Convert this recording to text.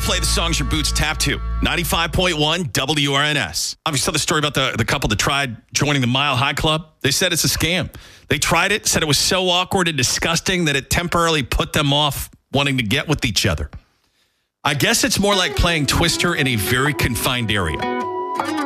play the songs your boots tap to. 95.1 WRNS. Obviously, saw the story about the couple that tried joining the Mile High Club. They said it's a scam. They tried it, said it was so awkward and disgusting that it temporarily put them off wanting to get with each other. I guess it's more like playing Twister in a very confined area.